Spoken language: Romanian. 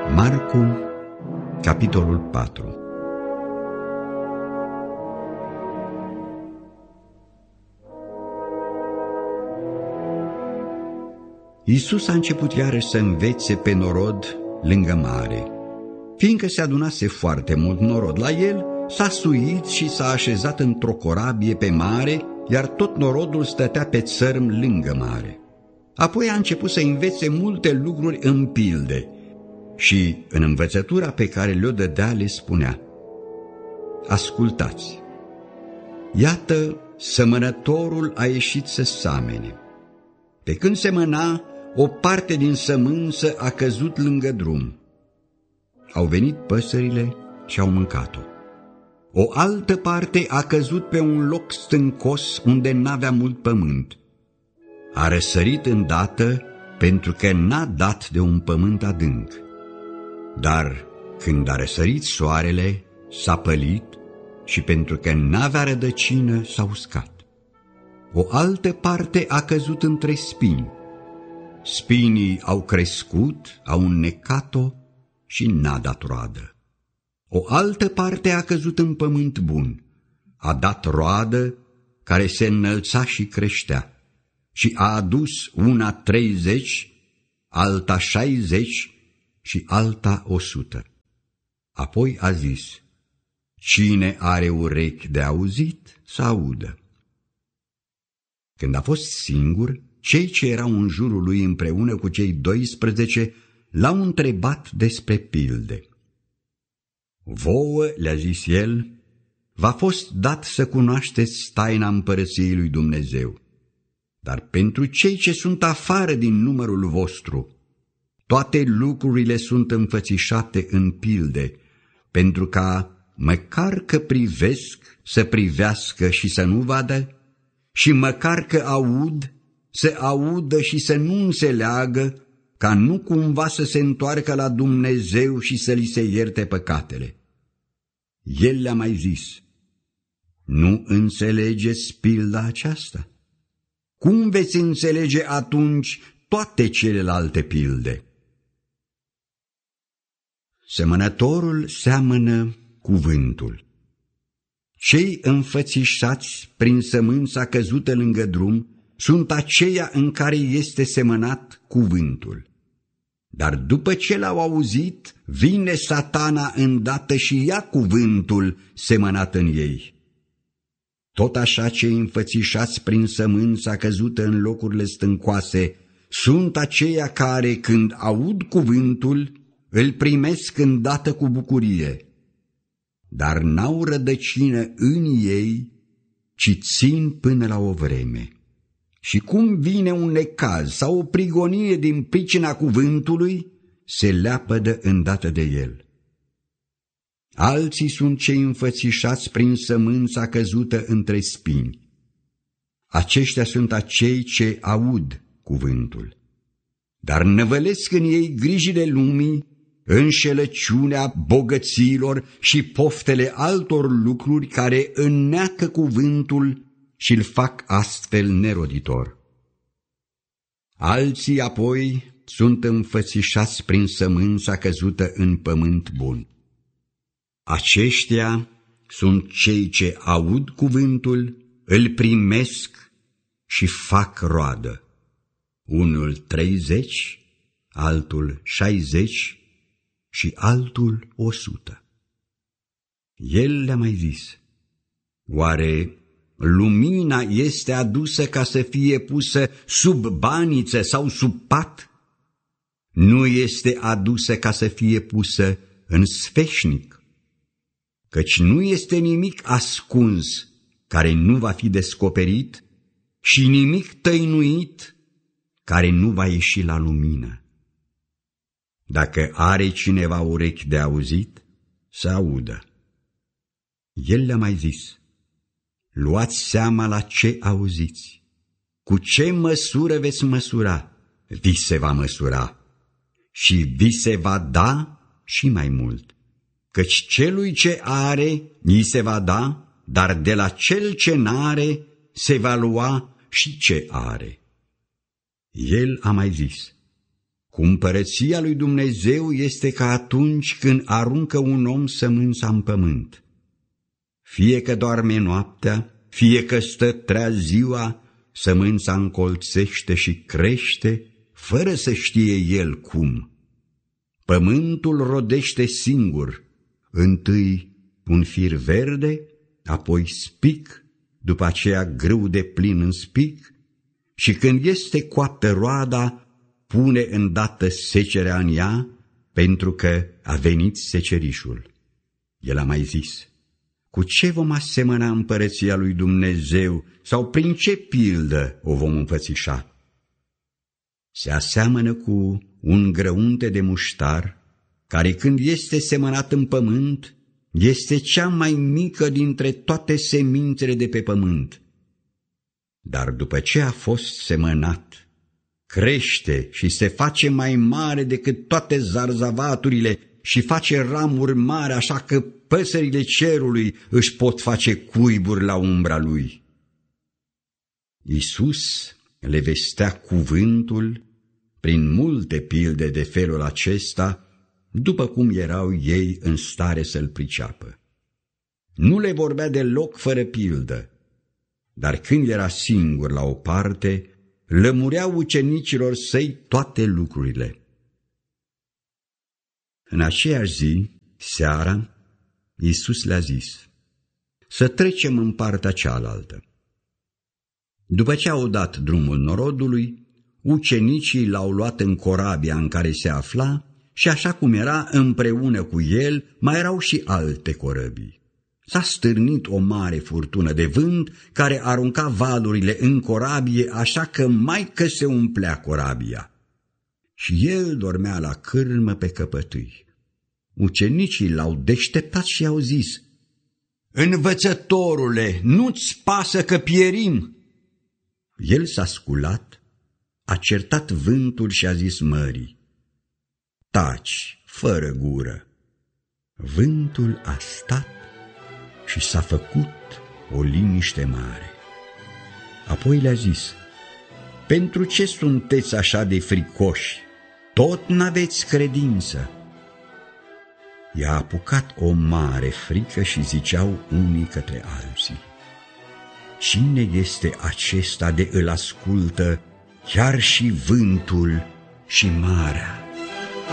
Marcu, capitolul 4. Iisus a început iarăși să învețe pe norod lângă mare. Fiindcă se adunase foarte mult norod la el, s-a suit și s-a așezat într-o corabie pe mare, iar tot norodul stătea pe țărm lângă mare. Apoi a început să învețe multe lucruri în pilde și în învățătura pe care le-o dădea le spunea: ascultați! Iată, sămănătorul a ieșit să samene. Pe când semăna, o parte din sămânță a căzut lângă drum. Au venit păsările și au mâncat-o. O altă parte a căzut pe un loc stâncos unde n-avea mult pământ. A răsărit îndată pentru că n-a dat de un pământ adânc. Dar când a răsărit soarele, s-a pălit și pentru că n-avea rădăcină, s-a uscat. O altă parte a căzut între spini. Spinii au crescut, au înnecat-o și n-a dat roadă. O altă parte a căzut în pământ bun. A dat roadă care se înălța și creștea. Și a adus una 30, alta 60 și alta 100. Apoi a zis: cine are urechi de auzit, să audă. Când a fost singur, cei ce erau în jurul lui împreună cu cei 12 l-au întrebat despre pilde. Vouă, le-a zis el, v-a fost dat să cunoașteți taina împărăției lui Dumnezeu. Dar pentru cei ce sunt afară din numărul vostru, toate lucrurile sunt înfățișate în pilde, pentru ca, măcar că privesc, să privească și să nu vadă, și măcar că aud, să audă și să nu înțeleagă, ca nu cumva să se întoarcă la Dumnezeu și să li se ierte păcatele. El le-a mai zis: nu înțelegeți pilda aceasta? Cum veți înțelege atunci toate celelalte pilde? Semănătorul seamănă cuvântul. Cei înfățișați prin sămânța căzută lângă drum sunt aceia în care este semănat cuvântul. Dar după ce l-au auzit, vine Satana îndată și ia cuvântul semănat în ei. Tot așa cei înfățișați prin sămânța căzută în locurile stâncoase sunt aceia care, când aud cuvântul, îl primesc îndată cu bucurie, dar n-au rădăcină în ei, ci țin până la o vreme. Și cum vine un necaz sau o prigonie din pricina cuvântului, se leapădă îndată de el. Alții sunt cei înfățișați prin sămânța căzută între spini. Aceștia sunt acei ce aud cuvântul, dar năvălesc în ei grijile lumii, înșelăciunea bogăților și poftele altor lucruri care înneacă cuvântul și îl fac astfel neroditor. Alții apoi sunt înfățișați prin sămânța căzută în pământ bun. Aceștia sunt cei ce aud cuvântul, îl primesc și fac roadă. Unul 30, altul 60 și altul 100. El le-a mai zis: oare lumina este adusă ca să fie pusă sub baniță sau sub pat? Nu este adusă ca să fie pusă în sfeșnic, căci nu este nimic ascuns care nu va fi descoperit și nimic tăinuit care nu va ieși la lumină. Dacă are cineva urechi de auzit, să audă. El le-a mai zis: luați seama la ce auziți. Cu ce măsură veți măsura, vi se va măsura și vi se va da și mai mult. Căci celui ce are, i se va da, dar de la cel ce n-are, se va lua și ce are. El a mai zis: Cu împărăția lui Dumnezeu este ca atunci când aruncă un om sămânța în pământ. Fie că doarme noaptea, fie că stă treaz ziua, sămânța încolțește și crește, fără să știe el cum. Pământul rodește singur, întâi un fir verde, apoi spic, după aceea grâu de plin în spic, și când este coaptă roada, pune îndată secerea în ea, pentru că a venit secerișul. El a mai zis: cu ce vom asemăna împărăția lui Dumnezeu sau prin ce pildă o vom înfățișa? Se aseamănă cu un grăunte de muștar, care când este semănat în pământ, este cea mai mică dintre toate semințele de pe pământ. Dar după ce a fost semănat, crește și se face mai mare decât toate zarzavaturile și face ramuri mari, așa că păsările cerului își pot face cuiburi la umbra lui. Iisus le vestea cuvântul prin multe pilde de felul acesta, după cum erau ei în stare să-l priceapă. Nu le vorbea deloc fără pildă, dar când era singur la o parte, lămurea ucenicilor săi toate lucrurile. În aceeași zi, seara, Iisus le-a zis: să trecem în partea cealaltă. După ce au dat drumul norodului, ucenicii l-au luat în corabia în care se afla și, așa cum era, împreună cu el mai erau și alte corăbii. S-a stârnit o mare furtună de vânt care arunca valurile în corabie, așa că mai că se umplea corabia. Și el dormea la cârmă pe căpătâi. Ucenicii l-au deșteptat și i-au zis: Învățătorule, nu-ți pasă că pierim? El s-a sculat, a certat vântul și a zis mării: taci, fără gură. Vântul a stat și s-a făcut o liniște mare. Apoi le-a zis: pentru ce sunteți așa de fricoși? Tot n-aveți credință. I-a apucat o mare frică și ziceau unii către alții: cine este acesta de îl ascultă chiar și vântul și marea?